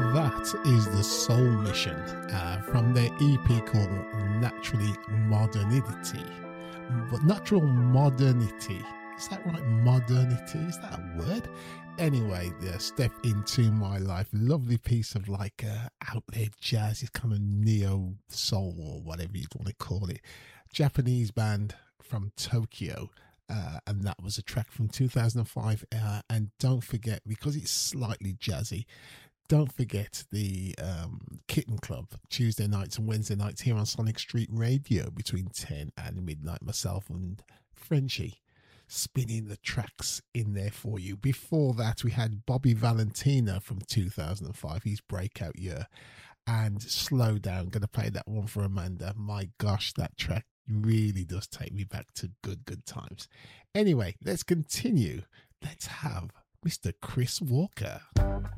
That is the Soul Mission from their EP called Naturally Modernity. But natural modernity, is that right? Modernity, is that a word? Anyway, Step Into My Life, lovely piece of like out there jazz, it's kind of neo soul or whatever you'd want to call it. Japanese band from Tokyo. And that was a track from 2005. And don't forget, because it's slightly jazzy, don't forget the Kitten Club, Tuesday nights and Wednesday nights here on Sonic Street Radio between 10 and midnight. Myself and Frenchie spinning the tracks in there for you. Before that, we had Bobby Valentina from 2005, his breakout year, and Slow Down. Going to play that one for Amanda. My gosh, that track really does take me back to good times. Anyway, let's continue. Let's have Mr. Chris Walker.